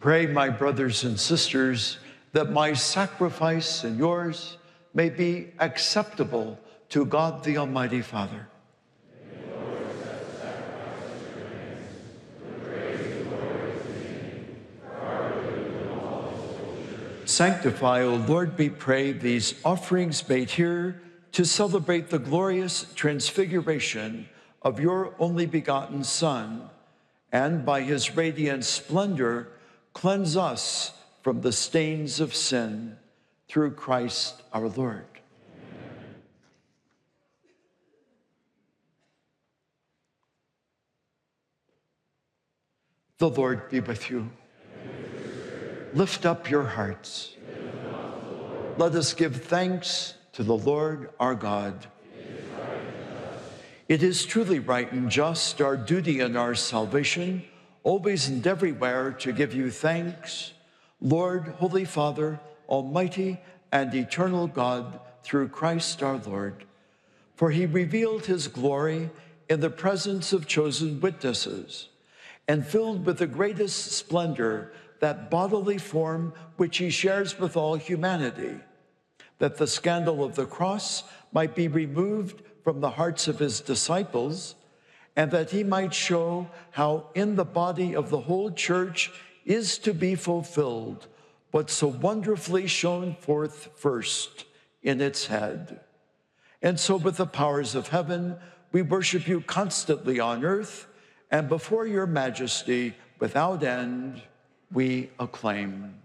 Pray, my brothers and sisters, that my sacrifice and yours may be acceptable to God the Almighty Father. Sanctify, O Lord, we pray, these offerings made here to celebrate the glorious transfiguration of your only begotten Son, and by his radiant splendor, cleanse us from the stains of sin, through Christ our Lord. Amen. The Lord be with you. Lift up your hearts. Let us give thanks to the Lord our God. It is truly right and just, our duty and our salvation, always and everywhere to give you thanks, Lord, Holy Father, Almighty and eternal God, through Christ our Lord. For he revealed his glory in the presence of chosen witnesses, and filled with the greatest splendor that bodily form which he shares with all humanity, that the scandal of the cross might be removed from the hearts of his disciples, and that he might show how in the body of the whole church is to be fulfilled what so wonderfully shone forth first in its head. And so with the powers of heaven, we worship you constantly on earth, and before your majesty without end, we acclaim.